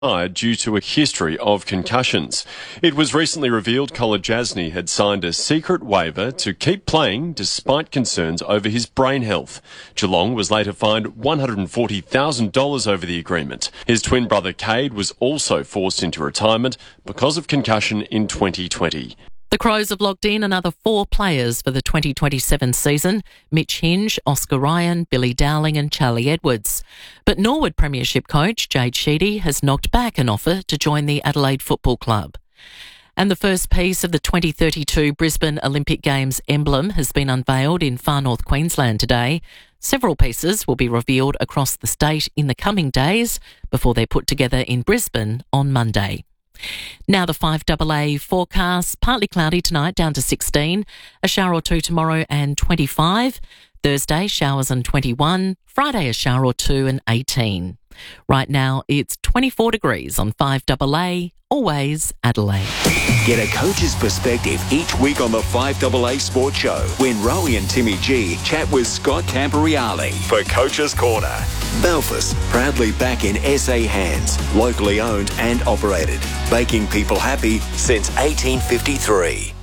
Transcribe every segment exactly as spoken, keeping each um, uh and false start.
due to a history of concussions. It was recently revealed Kolodjasny had signed a secret waiver to keep playing despite concerns over his brain health. Geelong was later fined one hundred forty thousand dollars over the agreement. His twin brother Cade was also forced into retirement because of concussion in twenty twenty. The Crows have locked in another four players for the twenty twenty-seven season: Mitch Hinge, Oscar Ryan, Billy Dowling and Charlie Edwards. But Norwood Premiership coach Jade Sheedy has knocked back an offer to join the Adelaide Football Club. And the first piece of the twenty thirty-two Brisbane Olympic Games emblem has been unveiled in far north Queensland today. Several pieces will be revealed across the state in the coming days before they're put together in Brisbane on Monday. Now the five A A forecast: partly cloudy tonight down to sixteen, a shower or two tomorrow and twenty-five, Thursday showers and twenty-one, Friday a shower or two and eighteen. Right now it's twenty-four degrees on five A A, always Adelaide. Get a coach's perspective each week on the five A A Sports Show when Rowie and Timmy G chat with Scott Camporeale for Coach's Corner. Belfast, proudly back in S A hands, locally owned and operated, making people happy since eighteen fifty-three.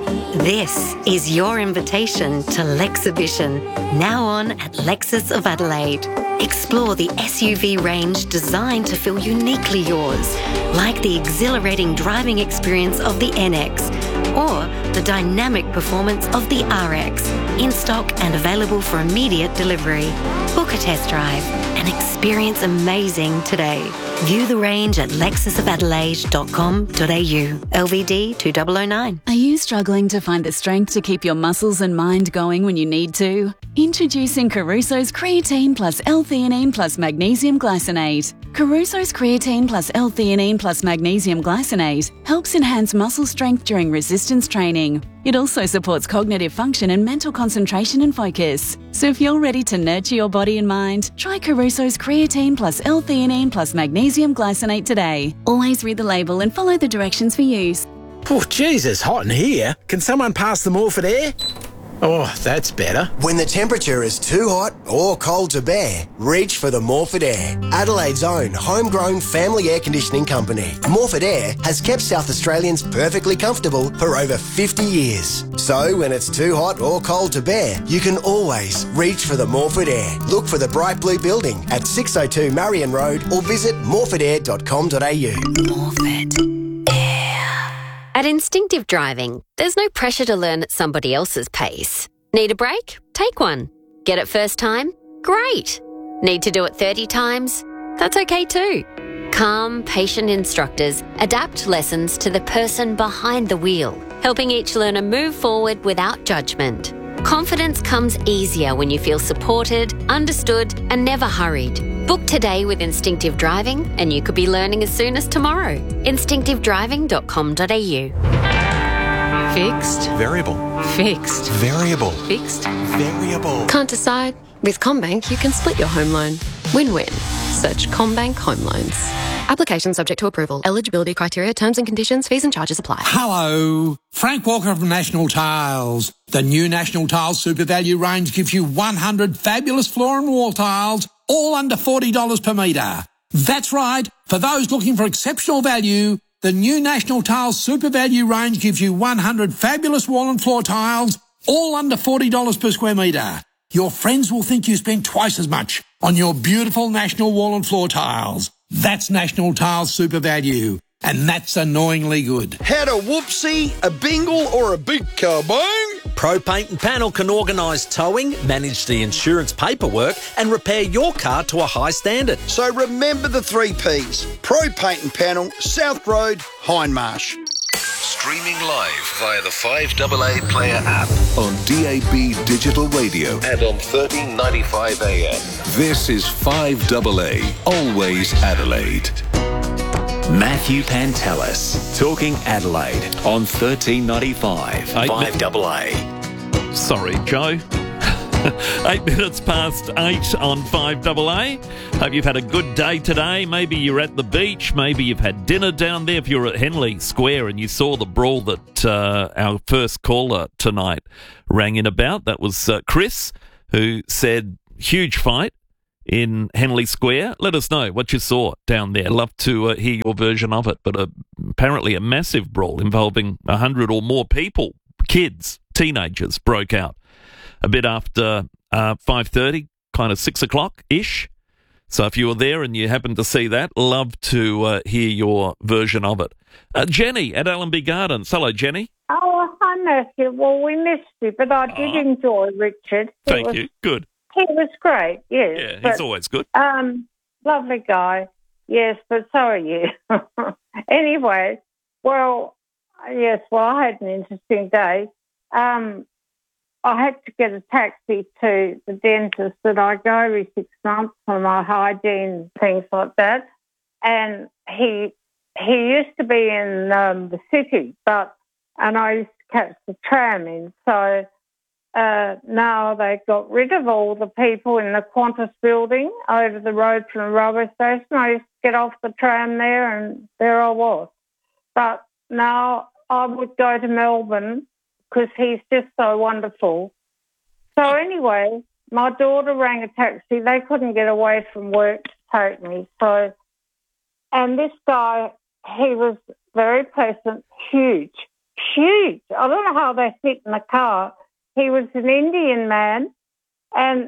This is your invitation to Lexhibition, now on at Lexus of Adelaide. Explore the S U V range designed to feel uniquely yours, like the exhilarating driving experience of the N X or the dynamic performance of the R X, in stock and available for immediate delivery. Book a test drive and experience amazing today. View the range at lexus of adelaide dot com dot a u. L V D two thousand nine. Are you struggling to find the strength to keep your muscles and mind going when you need to? Introducing Caruso's Creatine plus L-theanine plus Magnesium Glycinate. Caruso's Creatine plus L-theanine plus Magnesium Glycinate helps enhance muscle strength during resistance training. It also supports cognitive function and mental concentration and focus. So if you're ready to nurture your body and mind, try Caruso's Creatine plus L-theanine plus Magnesium Glycinate today. Always read the label and follow the directions for use. Oh, Jesus, hot in here. Can someone pass the Morphett air? Oh, that's better. When the temperature is too hot or cold to bear, reach for the Morphett Air, Adelaide's own homegrown family air conditioning company. Morphett Air has kept South Australians perfectly comfortable for over fifty years. So when it's too hot or cold to bear, you can always reach for the Morphett Air. Look for the bright blue building at six oh two Marion Road or visit morphett air dot com dot a u. Morphett. At Instinctive Driving, there's no pressure to learn at somebody else's pace. Need a break? Take one. Get it first time? Great. Need to do it thirty times? That's okay too. Calm, patient instructors adapt lessons to the person behind the wheel, helping each learner move forward without judgment. Confidence comes easier when you feel supported, understood, and never hurried. Book today with Instinctive Driving and you could be learning as soon as tomorrow. instinctive driving dot com dot a u. Fixed. Variable. Fixed. Variable. Fixed. Variable. Can't decide? With CommBank, you can split your home loan. Win-win. Search CommBank Home Loans. Application subject to approval. Eligibility criteria, terms and conditions, fees and charges apply. Hello. Frank Walker from National Tiles. The new National Tiles Super Value range gives you one hundred fabulous floor and wall tiles, all under forty dollars per metre. That's right. For those looking for exceptional value, the new National Tiles Super Value range gives you one hundred fabulous wall and floor tiles, all under forty dollars per square metre. Your friends will think you spent twice as much on your beautiful National wall and floor tiles. That's National Tiles Super Value, and that's annoyingly good. Had a whoopsie, a bingle, or a big kabong? Pro Paint and Panel can organise towing, manage the insurance paperwork and repair your car to a high standard. So remember the three Ps. Pro Paint and Panel, South Road, Hindmarsh. Streaming live via the five A A Player app. On D A B Digital Radio. And on thirteen ninety-five A M. This is five A A, always Adelaide. Matthew Pantelis, talking Adelaide on thirteen ninety-five, five A A. Sorry, Joe. Eight minutes past eight on five A A. Hope you've had a good day today. Maybe you're at the beach. Maybe you've had dinner down there. If you're at Henley Square and you saw the brawl that uh, our first caller tonight rang in about, that was uh, Chris, who said, huge fight. in Henley Square. Let us know what you saw down there. Love to uh, hear your version of it. But uh, apparently a massive brawl involving a hundred or more people, kids, teenagers, broke out a bit after uh, five thirty, kind of six o'clock-ish. So if you were there and you happened to see that, love to uh, hear your version of it. Uh, Jenny at Allenby Gardens. Hello, Jenny. Oh, hi, Matthew. Well, we missed you, but I did oh. enjoy Richard. He Thank was, you. Good. He was great, yes. Yeah, but, he's always good. Um, lovely guy, yes, but so are you. Anyway, well, yes, well, I had an interesting day. Um, I had to get a taxi to the dentist that I go every six months for my hygiene, things like that. And he he used to be in um, the city, but and I used to catch the tram in. So uh, now they got rid of all the people in the Qantas building over the road from the railway station. I used to get off the tram there, and there I was. But now I would go to Melbourne, because he's just so wonderful. So anyway, my daughter rang a taxi. They couldn't get away from work to take me. So, and this guy, he was very pleasant, huge, huge. I don't know how they fit in the car. He was an Indian man, and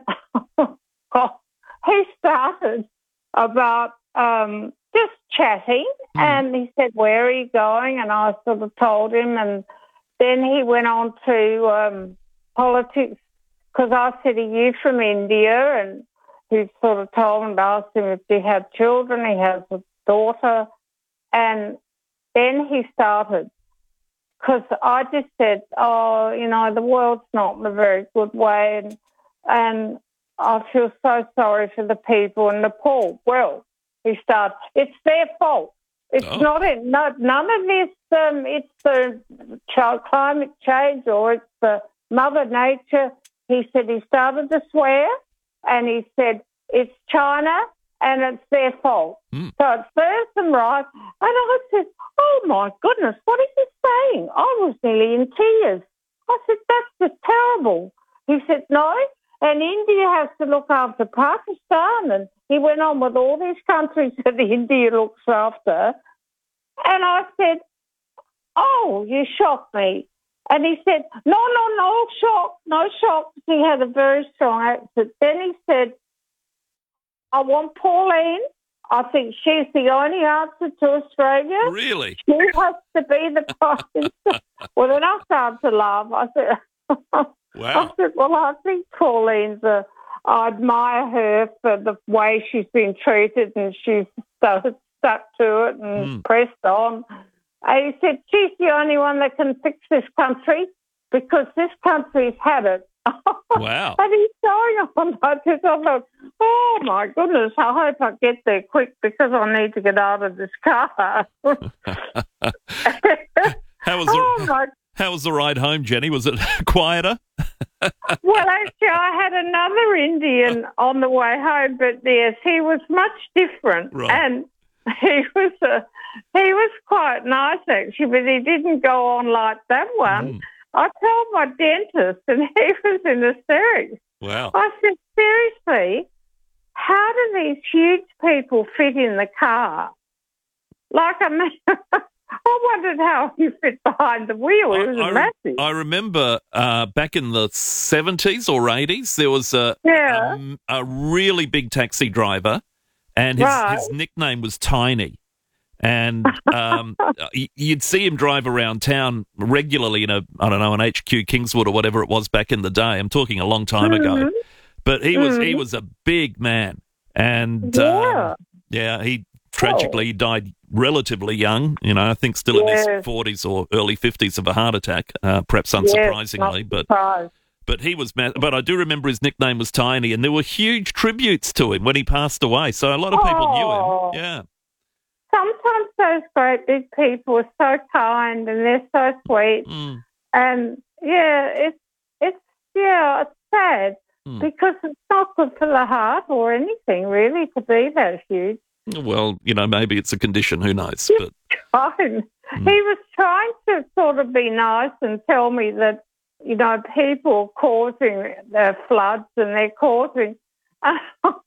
he started about um, just chatting, mm. and he said, "Where are you going?" And I sort of told him, and then he went on to um, politics, because I said, "Are you from India?" And he sort of told him, asked him if he had children. He has a daughter. And then he started, because I just said, oh, you know, the world's not in a very good way, and, and I feel so sorry for the people in Nepal. Well, he started, it's their fault. It's oh. not it. No, none of this. Um, it's the climate change, or it's the Mother Nature. He said he started to swear, and he said it's China and it's their fault. Mm. So it serves them right. And I said, "Oh my goodness, what is he saying?" I was nearly in tears. I said, "That's just terrible." He said, "No, and India has to look after Pakistan," and he went on with all these countries that India looks after. And I said, "Oh, you shocked me." And he said, no, no, no shock, no shock. He had a very strong accent. Then he said, "I want Pauline. I think she's the only answer to Australia." Really? She has to be the Prime Minister. Well, then I started to laugh. I said, wow. I said, well, I think Pauline's a, I admire her for the way she's been treated, and she's stuck, stuck to it and mm. pressed on. And he said, she's the only one that can fix this country, because this country's had it. Wow. And he's going on like this. I thought, oh, my goodness, I hope I get there quick, because I need to get out of this car. How was the, oh, my. How was the ride home, Jenny? Was it quieter? Well, actually, I had another Indian on the way home, but yes, he was much different. Right. And he was a, he was quite nice, actually, but he didn't go on like that one. Mm. I told my dentist, and he was in hysterics. Wow. I said, seriously, how do these huge people fit in the car? Like, I mean, I wondered how he fit behind the wheel. It was I, I, massive. I remember uh, back in the seventies or eighties, there was a, yeah. a, a really big taxi driver, and his, right. his nickname was Tiny. And um, you'd see him drive around town regularly in a, I don't know, an H Q Kingswood or whatever it was back in the day. I'm talking a long time mm-hmm. ago. But he was mm-hmm. he was a big man. And, yeah, um, yeah he tragically oh. died relatively young, you know, I think still yes. in his forties or early fifties of a heart attack, uh, perhaps unsurprisingly. Yes, but surprised. But he was, ma- but I do remember his nickname was Tiny, and there were huge tributes to him when he passed away. So a lot of people oh. knew him. Yeah. Sometimes those great big people are so kind, and they're so sweet. Mm. And, yeah, it's, it's yeah, it's sad mm. because it's not good for the heart or anything, really, to be that huge. Well, you know, maybe it's a condition, who knows. But mm. He was trying to sort of be nice and tell me that, you know, people causing the floods, and they're causing...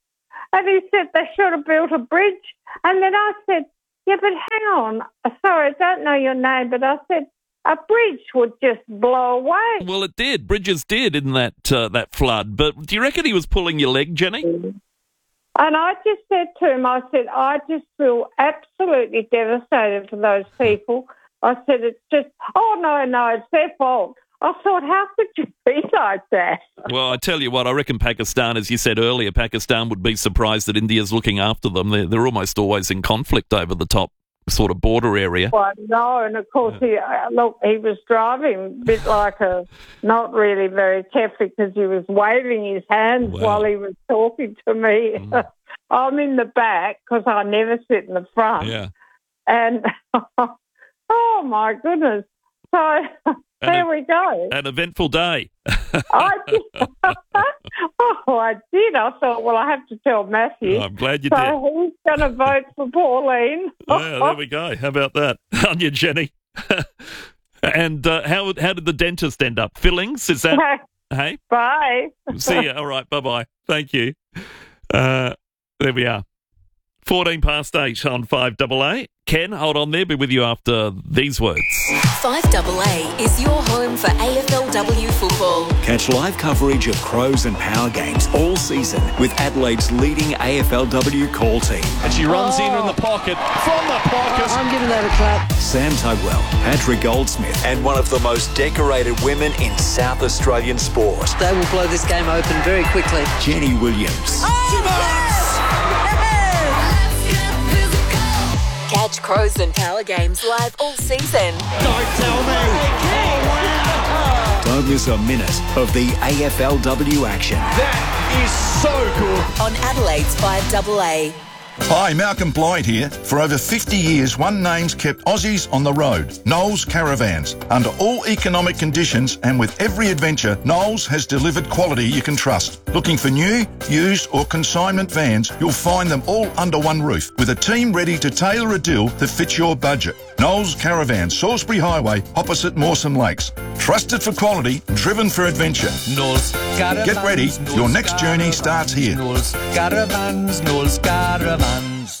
And he said they should have built a bridge. And then I said, yeah, but hang on. Sorry, I don't know your name, but I said, a bridge would just blow away. Well, it did. Bridges did in that uh, that flood. But do you reckon he was pulling your leg, Jenny? And I just said to him, I said, I just feel absolutely devastated for those people. I said, it's just, oh, no, no, it's their fault. I thought, how could you be like that? Well, I tell you what, I reckon Pakistan, as you said earlier, Pakistan would be surprised that India's looking after them. They're, they're almost always in conflict over the top sort of border area. Well, no, and of course, he, uh, look, he was driving a bit like a, not really very careful because he was waving his hands Wow. while he was talking to me. Mm. I'm in the back because I never sit in the front. Yeah. And, oh, my goodness. So... And there a, we go. An eventful day. I did. oh, I did. I thought, well, I have to tell Matthew. Oh, I'm glad you so did. So he's going to vote for Pauline. Yeah, there we go. How about that? On you, Jenny. And uh, how how did the dentist end up? Fillings? Is that... Hey? Bye. See you. All right. Bye-bye. Thank you. Uh, there we are. fourteen past eight on five double A. Ken, hold on there. Be with you after these words. five double A is your home for A F L W football. Catch live coverage of Crows and Power games all season with Adelaide's leading A F L W call team. And she runs in in the pocket, from the pocket. I'm giving that a clap. Sam Tugwell, Patrick Goldsmith, and one of the most decorated women in South Australian sport, They will blow this game open very quickly. Jenny Williams. Catch Crows and Power games live all season. Don't tell me. Don't miss a minute of the A F L W action. That is so cool. On Adelaide's five double A. Hi, Malcolm Blyde here. For over fifty years, one name's kept Aussies on the road, Knowles Caravans. Under all economic conditions and with every adventure, Knowles has delivered quality you can trust. Looking for new, used or consignment vans, you'll find them all under one roof with a team ready to tailor a deal that fits your budget. Knowles Caravans, Salisbury Highway, opposite Mawson Lakes. Trusted for quality, driven for adventure. Knowles Caravans. Get ready, Knowles your next journey starts here. Knowles Caravans, Knowles Caravans.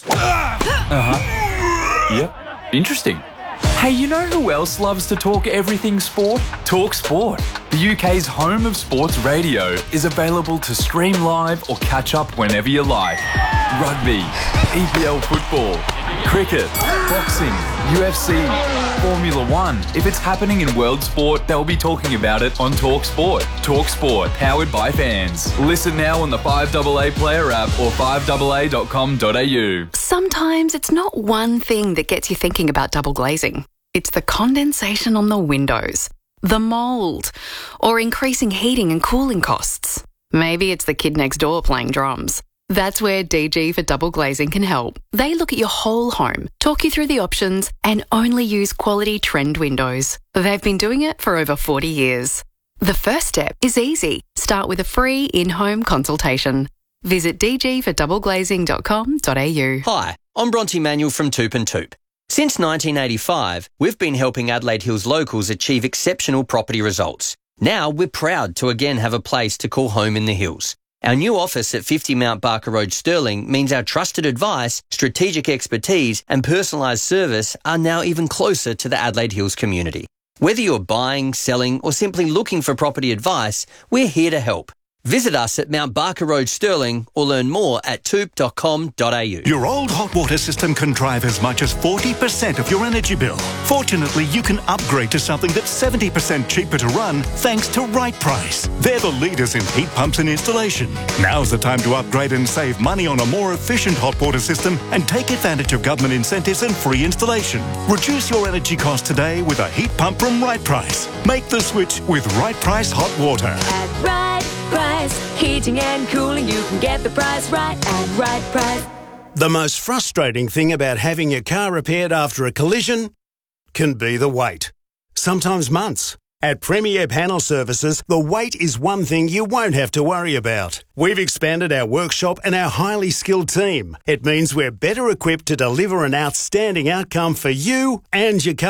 Uh-huh. Yep. Interesting. Hey, you know who else loves to talk everything sport? Talk Sport. The U K's home of sports radio is available to stream live or catch up whenever you like. Rugby, E P L football, cricket, boxing, U F C, Formula One. If it's happening in world sport, they'll be talking about it on Talk Sport. Talk Sport, powered by fans. Listen now on the five double A Player app or five double A dot com dot a u. Sometimes it's not one thing that gets you thinking about double glazing. It's the condensation on the windows, the mould, or increasing heating and cooling costs. Maybe it's the kid next door playing drums. That's where D G for Double Glazing can help. They look at your whole home, talk you through the options, and only use quality trend windows. They've been doing it for over forty years. The first step is easy. Start with a free in-home consultation. Visit d g for double glazing dot com dot a u. Hi, I'm Bronte Manuel from Toop and Toop. Since nineteen eighty-five, we've been helping Adelaide Hills locals achieve exceptional property results. Now we're proud to again have a place to call home in the hills. Our new office at fifty Mount Barker Road, Stirling, means our trusted advice, strategic expertise and personalised service are now even closer to the Adelaide Hills community. Whether you're buying, selling or simply looking for property advice, we're here to help. Visit us at Mount Barker Road, Stirling, or learn more at toop dot com dot a u. Your old hot water system can drive as much as forty percent of your energy bill. Fortunately, you can upgrade to something that's seventy percent cheaper to run thanks to Right Price. They're the leaders in heat pumps and installation. Now's the time to upgrade and save money on a more efficient hot water system and take advantage of government incentives and free installation. Reduce your energy costs today with a heat pump from Right Price. Make the switch with Right Price Hot Water. At Right Price, heating and cooling, you can get the price right at Right Price. The most frustrating thing about having your car repaired after a collision can be the wait. Sometimes months. At Premier Panel Services, the wait is one thing you won't have to worry about. We've expanded our workshop and our highly skilled team. It means we're better equipped to deliver an outstanding outcome for you and your car.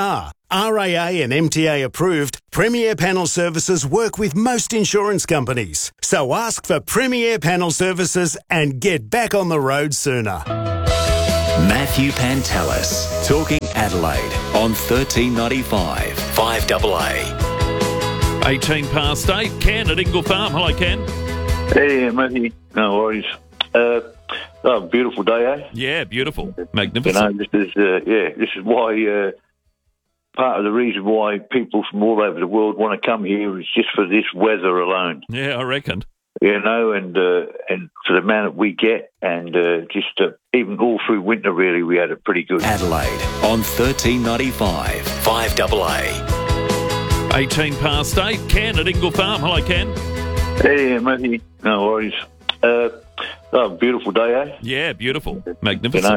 R A A and M T A approved, Premier Panel Services work with most insurance companies. So ask for Premier Panel Services and get back on the road sooner. Matthew Pantelis, talking Adelaide on thirteen ninety-five, five A A. eighteen past eight. Ken at Ingle Farm. Hello, Ken. Hey, Matthew. No worries. Uh, oh, beautiful day, eh? Yeah, beautiful. You Magnificent. know, this is, uh, yeah, this is why, uh, part of the reason why people from all over the world want to come here is just for this weather alone. Yeah, I reckon. You know, and uh, and for the amount that we get, and uh, just uh, even all through winter, really, we had it pretty good. Adelaide on thirteen ninety-five, five A A. eighteen past eight. Ken at Ingle Farm. Hello, Ken. Hey, Matthew. No worries. Uh, oh, beautiful day, eh? Yeah, beautiful. Magnificent. You